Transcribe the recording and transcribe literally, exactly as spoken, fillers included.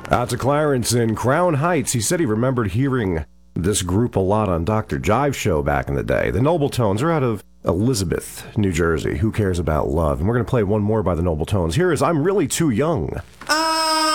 Out to Clarence in Crown Heights. He said he remembered hearing this group a lot on Doctor Jive Show back in the day. The Noble Tones are out of Elizabeth, New Jersey. Who cares about love? And we're going to play one more by the Noble Tones. Here is I'm Really Too Young. I'm